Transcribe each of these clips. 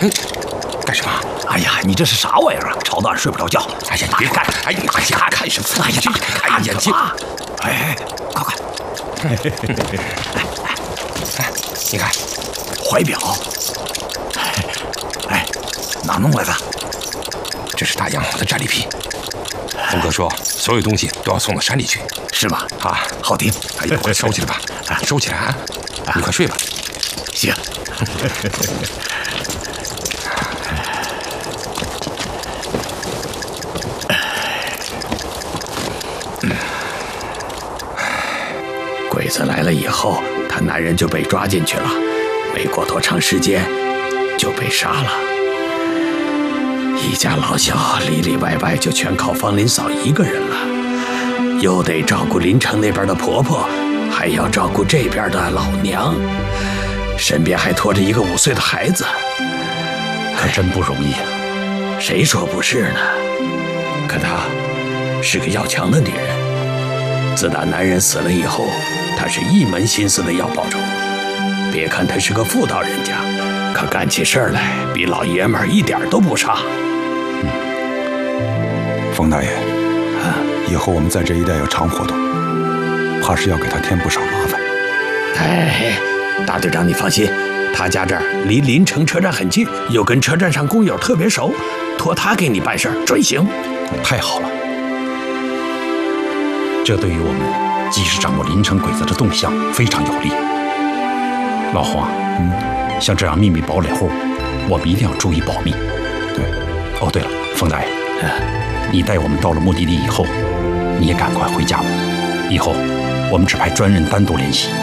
干什么？ 哎呀，你这是啥玩意儿啊？吵得俺睡不着觉。 哎呀，你别看！哎呀，看什么？ 哎呀， 看眼睛！ 哎，快！ 哎，你看， 怀表。哎，哪弄来的？ 这是大洋的战利品。峰哥说，所有东西都要送到山里去， 是吗？ 啊， 好听。 哎呀，快收起来吧！收起来啊！你快睡吧。 行。鬼子来了以后，他男人就被抓进去了，没过多长时间就被杀了。一家老小里里外外就全靠方林嫂一个人了，又得照顾临城那边的婆婆，还要照顾这边的老娘，身边还拖着一个5岁的孩子， 可真不容易啊！ 谁说不是呢？可她是个要强的女人，自打男人死了以后，她是一门心思的要报仇。别看她是个妇道人家，可干起事来比老爷们儿一点都不差。 冯大爷，以后我们在这一带有常活动，怕是要给他添不少麻烦。 哎，大队长你放心，他家这儿离临城车站很近，又跟车站上工友特别熟，托他给你办事儿准行。 太好了，这对于我们及时掌握临城鬼子的动向非常有利。老黄，像这样秘密堡垒户，我们一定要注意保密。 对。 哦，对了，冯大爷，你带我们到了目的地以后，你也赶快回家吧。以后我们只派专人单独联系。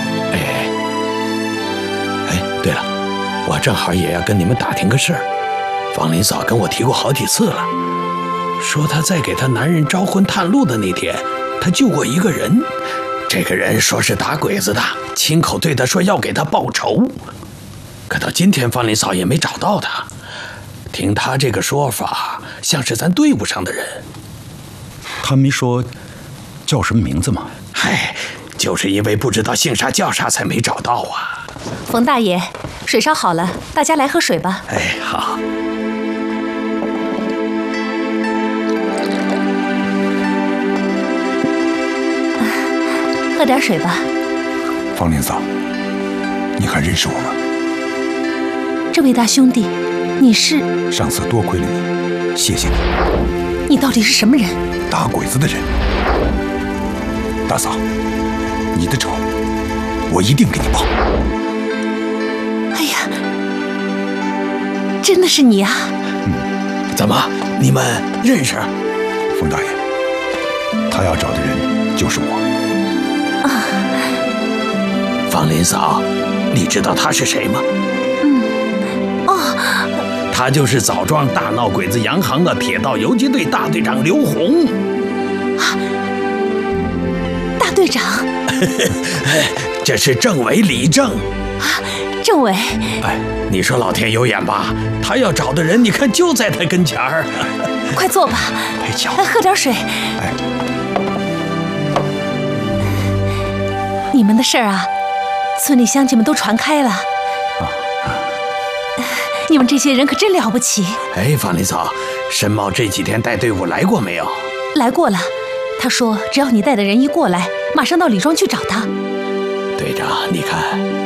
对了，我正好也要跟你们打听个事儿。方林嫂跟我提过好几次了，说她在给她男人招魂探路的那天，她救过一个人。这个人说是打鬼子的，亲口对她说要给她报仇。可到今天方林嫂也没找到他。听他这个说法，像是咱队伍上的人。 他没说叫什么名字吗？ 嗨，就是因为不知道姓啥叫啥，才没找到啊。 冯大爷，水烧好了，大家来喝水吧。 哎，好。 喝点水吧。 方林嫂，你还认识我吗？ 这位大兄弟，你是？ 上次多亏了你，谢谢你。 你到底是什么人？ 打鬼子的人。大嫂，你的仇我一定给你报。 哎呀，真的是你啊！ 怎么，你们认识？ 冯大爷，他要找的人就是我。 方林嫂，你知道他是谁吗？他就是枣庄大闹鬼子洋行的铁道游击队大队长刘洪。 大队长， 这是政委李正。 政委， 哎，你说老天有眼吧？他要找的人，你看就在他跟前儿。 快坐吧， 太巧， 喝点水。 哎， 你们的事儿啊，村里乡亲们都传开了。你们这些人可真了不起！ 哎，方林嫂，申茂这几天带队伍来过没有？ 来过了，他说只要你带的人一过来，马上到李庄去找他。 队长，你看，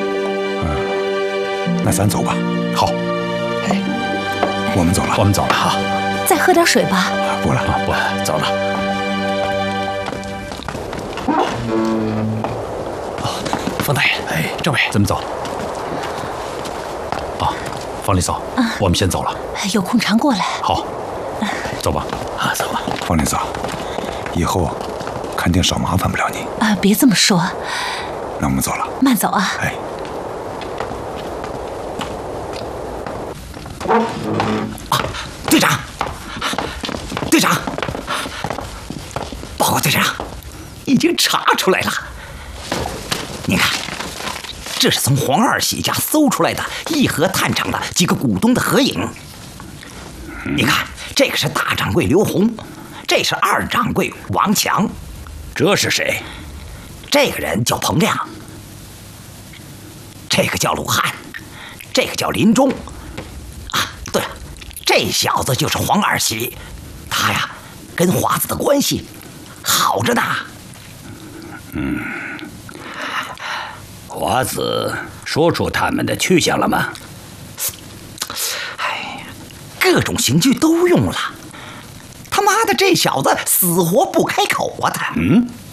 那咱走吧。 好， 哎，我们走了， 我们走了。 好， 再喝点水吧。 不了， 不走了。 方大爷， 哎， 政委，咱们走。方林嫂，我们先走了。 有空常过来。 好，走吧。 走吧。 方林嫂，以后肯定少麻烦不了你。 别这么说。 那我们走了。 慢走啊。 哎。 队长，队长，报告队长，已经查出来了。你看。这是从黄二喜家搜出来的义和炭厂的几个股东的合影。你看，这个是大掌柜刘洪，这是二掌柜王强，这是谁？这个人叫彭亮，这个叫鲁汉，这个叫林忠， 这小子就是黄二喜，他呀跟华子的关系好着呢。 华子说出他们的去向了吗？ 哎呀，各种刑具都用了，他妈的这小子死活不开口啊他。